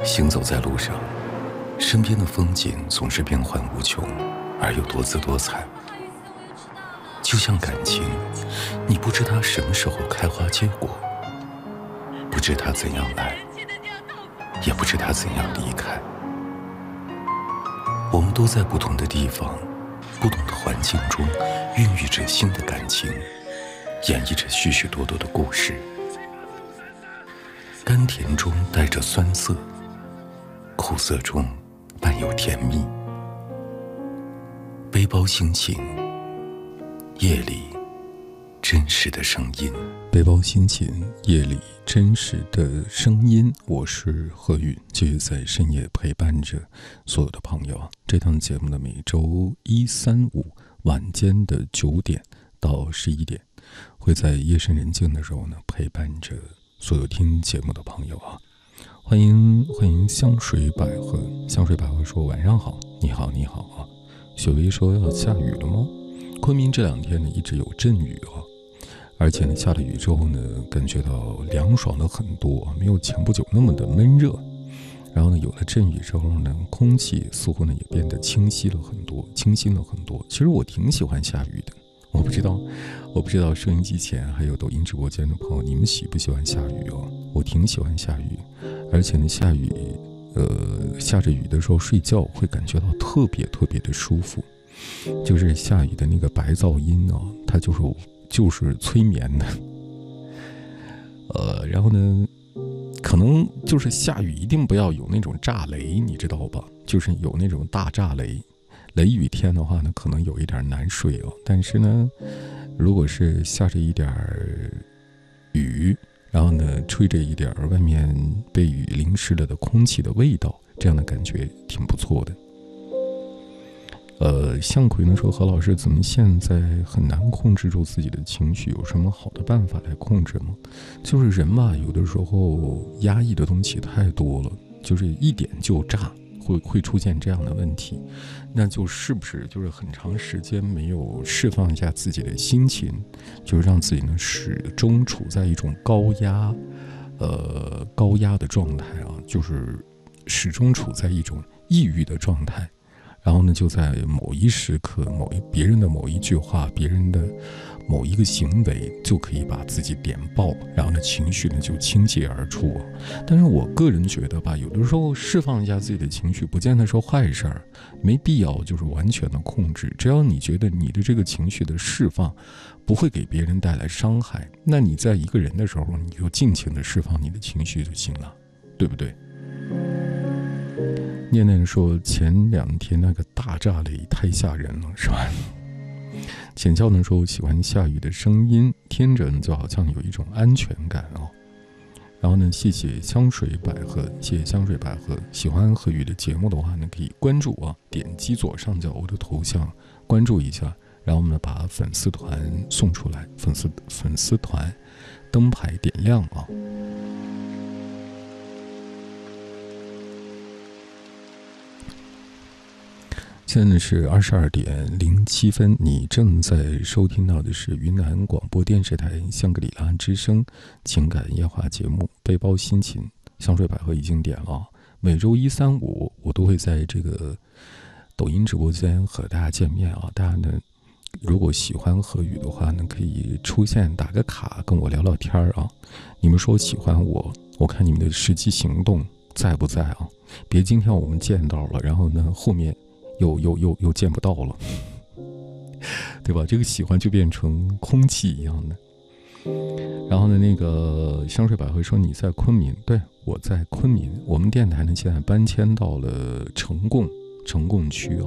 行走在路上，身边的风景总是变幻无穷，而又多姿多彩。就像感情，你不知它什么时候开花结果，不知它怎样来，也不知它怎样离开。我们都在不同的地方，不同的环境中，孕育着新的感情，演绎着许许多多的故事。甘甜中带着酸涩，苦涩中伴有甜蜜。背包心情，夜里真实的声音。背包心情，夜里真实的声音。我是何宇，继续在深夜陪伴着所有的朋友。这档节目的每周一、三、五晚间的9点到11点，会在夜深人静的时候呢，陪伴着所有听节目的朋友啊。欢迎香水百合。香水百合说晚上好。你好你好啊。雪薇说要下雨了吗？昆明这2天呢一直有阵雨啊，而且呢下了雨之后呢，感觉到凉爽了很多，没有前不久那么的闷热。然后呢有了阵雨之后呢，空气似乎呢也变得清新了很多。其实我挺喜欢下雨的，我不知道收音机前还有抖音直播间的朋友，你们喜不喜欢下雨哦？我挺喜欢下雨，而且呢下雨下着雨的时候睡觉会感觉到特别的舒服。就是下雨的那个白噪音啊，它就是催眠的。然后呢可能就是下雨一定不要有那种炸雷，你知道吧？就是有那种大炸雷，雷雨天的话呢，可能有一点难睡哦。但是呢，如果是下着一点雨，然后呢吹着一点外面被雨淋湿了的空气的味道，这样的感觉挺不错的。向葵呢说，何老师怎么现在很难控制住自己的情绪，有什么好的办法来控制吗？就是人嘛，有的时候压抑的东西太多了，就是一点就炸，会出现这样的问题。那就是不是就是很长时间没有释放一下自己的心情，就是让自己呢始终处在一种高压的状态啊，就是始终处在一种抑郁的状态。然后呢，就在某一时刻，别人的某一句话，别人的某一个行为，就可以把自己点爆，然后呢，情绪呢就倾泻而出。但是我个人觉得吧，有的时候释放一下自己的情绪，不见得是坏事儿，没必要就是完全的控制。只要你觉得你的这个情绪的释放不会给别人带来伤害，那你在一个人的时候，你就尽情的释放你的情绪就行了，对不对？念念说前2天那个大炸雷太吓人了，是吧？浅笑呢说喜欢下雨的声音，听着就好像有一种安全感哦。然后呢，谢谢香水百合，喜欢何宇的节目的话呢，可以关注啊，点击左上角我的头像关注一下，然后呢把粉丝团送出来，粉丝团灯牌点亮啊。现在是22点07分，你正在收听到的是云南广播电视台香格里拉之声情感夜话节目《背包心情》。香水百合已经点了，每周1、3、5我都会在这个抖音直播间和大家见面啊。大家呢，如果喜欢何宇的话呢，可以出现打个卡跟我聊聊天啊。你们说喜欢我看你们的实际行动在不在啊？别今天我们见到了，然后呢后面又见不到了，对吧？这个喜欢就变成空气一样的。然后呢，那个香水百合说你在昆明，对，我在昆明。我们电台呢现在搬迁到了成贡区啊。